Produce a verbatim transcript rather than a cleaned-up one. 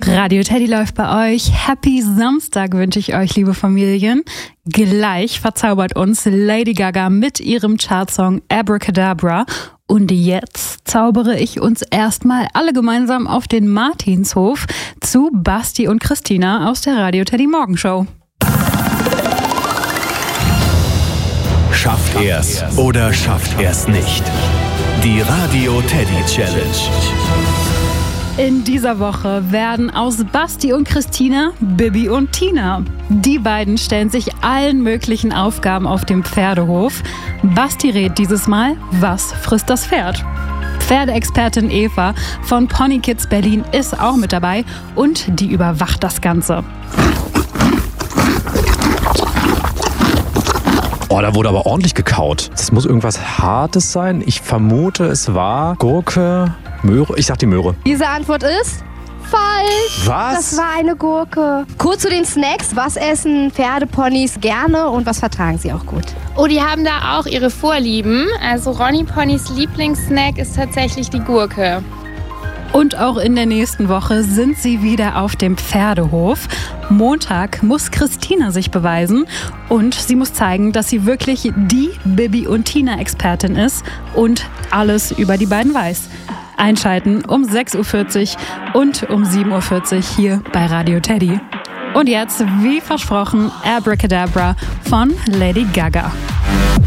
Radio Teddy läuft bei euch. Happy Samstag wünsche ich euch, liebe Familien. Gleich verzaubert uns Lady Gaga mit ihrem Chartsong Abracadabra. Und jetzt zaubere ich uns erstmal alle gemeinsam auf den Martinshof zu Basti und Christina aus der Radio Teddy Morgenshow. Schafft er's oder schafft er's nicht? Die Radio Teddy Challenge. In dieser Woche werden aus Basti und Christina Bibi und Tina. Die beiden stellen sich allen möglichen Aufgaben auf dem Pferdehof. Basti rät dieses Mal, was frisst das Pferd? Pferdeexpertin Eva von Pony Kids Berlin ist auch mit dabei und die überwacht das Ganze. Oh, da wurde aber ordentlich gekaut. Das muss irgendwas Hartes sein. Ich vermute, es war Gurke, Möhre. Ich sag die Möhre. Diese Antwort ist falsch. Was? Das war eine Gurke. Kurz zu den Snacks. Was essen Pferdeponys gerne und was vertragen sie auch gut? Oh, die haben da auch ihre Vorlieben. Also Ronny Ponys Lieblingssnack ist tatsächlich die Gurke. Und auch in der nächsten Woche sind sie wieder auf dem Pferdehof. Montag muss Christina sich beweisen und sie muss zeigen, dass sie wirklich die Bibi und Tina Expertin ist und alles über die beiden weiß. Einschalten um sechs Uhr vierzig und um sieben Uhr vierzig hier bei Radio Teddy. Und jetzt, wie versprochen, Abracadabra von Lady Gaga.